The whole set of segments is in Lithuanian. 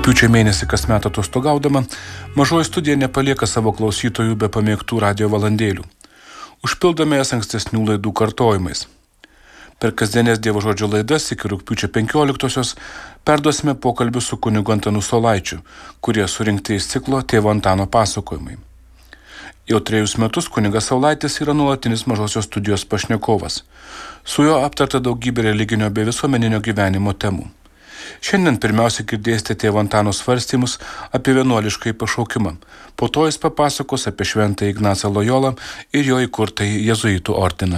Rugpjūčio mėnesį kasmet atostogaudama, Mažoji studija nepalieka savo klausytojų be pamėgtų radio valandėlių. Užpildome jas ankstesnių laidų kartojimais. Per kasdienės Dievo žodžio laidas iki rugpjūčio 15-osios perduosime pokalbius su kunigu Antanu Saulaičiu, kurie surinkti iš ciklo Tėvo Antano pasakojimai. Jau 3 metus kunigas Saulaitis yra nuolatinis Mažosios studijos pašnekovas. Su juo aptarta daugybė religinio bei visuomeninio gyvenimo temų. Šiandien pirmiausia girdėsite Tėvo Antano svarstymus apie vienuoliškąjį pašaukimą. Po to jis papasakos apie šventąjį Ignacą Lojolą ir jo įkurtąjį jėzuitų ordiną.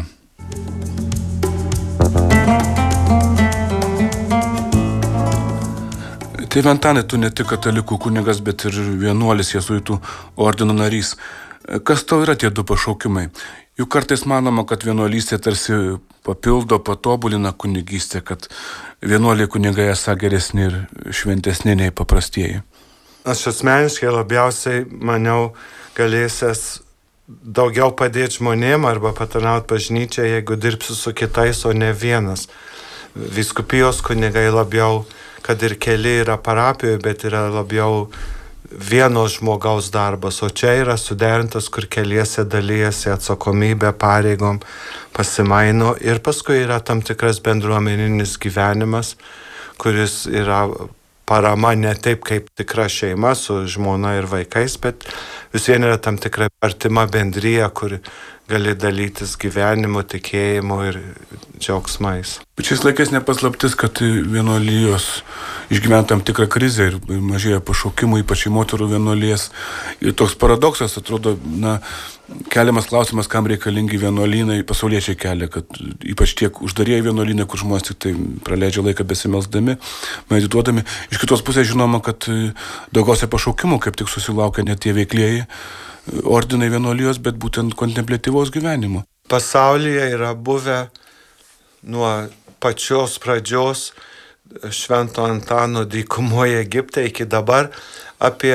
Tėve Antanai, tu ne tik katalikų kunigas, bet ir vienuolis jėzuitų ordino narys. Kas tau yra tie 2 pašaukimai? Juk kartais manoma, kad vienuolystė tarsi papildo, patobulina kunigystę, kad vienuoliai kunigai esą geresni ir šventesni nei paprastieji. Aš asmeniškai labiausiai maniau galėsies daugiau padėti žmonėm arba patarnauti bažnyčiai, jeigu dirbsiu su kitais, o ne vienas. Vyskupijos kunigai labiau, kad ir keli yra parapijoje, bet yra labiau vieno žmogaus darbas, o čia yra suderintas, kur keliese dalyjasi atsakomybę, pareigom, pasimaino ir paskui yra tam tikras bendruomeninis gyvenimas, kuris yra parama ne taip kaip tikra šeima su žmona ir vaikais, bet vis vien yra tam tikra artima bendrija, kur gali dalytis gyvenimu, tikėjimu ir džiaugsmais. Bet šiais laikais nepaslaptis, kad vienuolijos išgyvena tam tikrą krizę ir mažėja pašaukimų, ypač į moterų vienuolijas. Ir toks paradoksas, atrodo, keliamas klausimas, kam reikalingi vienuolynai, pasauliečiai kelia, kad ypač tiek uždarieji vienuolynai, kur žmonės tik tai praleidžia laiką besimelsdami, medituodami. Iš kitos pusės žinoma, kad daugiausia pašaukimų kaip tik susilaukia ne tie veiklieji ordinai vienuolijos, bet būtent kontempliatyvaus gyvenimo. Pasaulyje yra buvę nuo pačios pradžios Švento Antano dykumoje Egipte iki dabar apie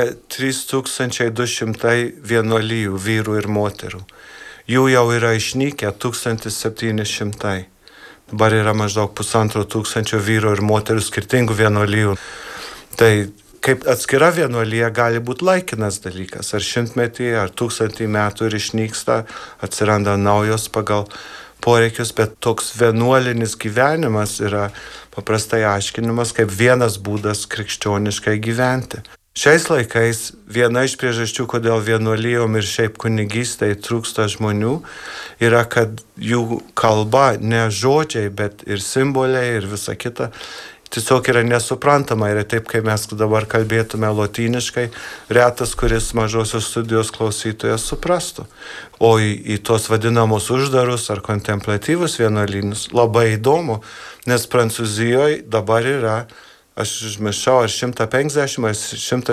3200 vienuolijų vyrų ir moterų. Jų jau yra išnykę 1700. Dabar yra maždaug 1500 vyrų ir moterų skirtingų vienuolijų. Tai kaip atskira vienuolija gali būti laikinas dalykas, ar 100-metį, ar 1000 metų ir išnyksta, atsiranda naujos pagal poreikius, bet toks vienuolinis gyvenimas yra paprastai aiškinimas kaip vienas būdas krikščioniškai gyventi. Šiais laikais viena iš priežasčių, kodėl vienuolijom ir šiaip kunigystei trūksta žmonių, yra, kad jų kalba ne žodžiai, bet ir simboliai ir visa kita tiesiog yra nesuprantama. Ir taip, kai mes dabar kalbėtume lotyniškai, retas, kuris Mažosios studijos klausytojas suprastų. O į tos vadinamos uždarus ar kontemplatyvus vienuolynus labai įdomu, nes Prancūzijoje dabar yra, aš užmiršau, ar 150 ar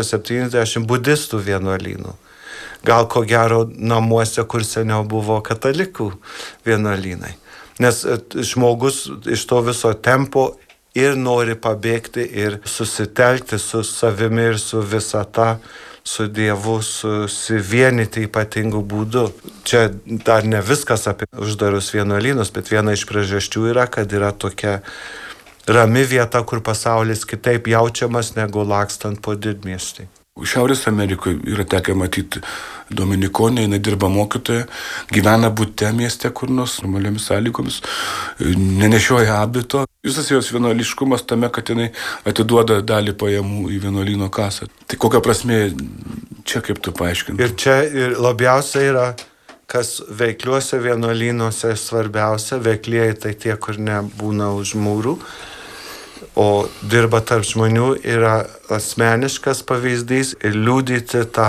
170 budistų vienuolynų. Gal ko gero namuose, kur seniau buvo katalikų vienuolynai. Nes žmogus iš to viso tempo ir nori pabėgti ir susitelkti su savimi ir su visata, su Dievu, susivienyti ypatingų būdų. Čia dar ne viskas apie uždarus vienuolynus, bet viena iš priežasčių yra, kad yra tokia rami vieta, kur pasaulis kitaip jaučiamas negu lakstant po didmiestį. Šiaurės Amerikoje yra tekę matyti dominikonę, jinai dirba mokytoja, gyvena bute mieste kur nors normaliomis sąlygomis, nenešioja abito. Visas jos vienuoliškumas tame, kad jinai atiduoda dalį pajamų į vienuolyno kasą. Tai kokia prasmė čia, kaip tu paaiškinti? Ir čia ir labiausiai yra, kas veikliuose vienuolynuose svarbiausia, veiklieji tai tie, kur nebūna už mūrų, o dirba tarp žmonių, yra asmeniškas pavyzdys ir liudyti tą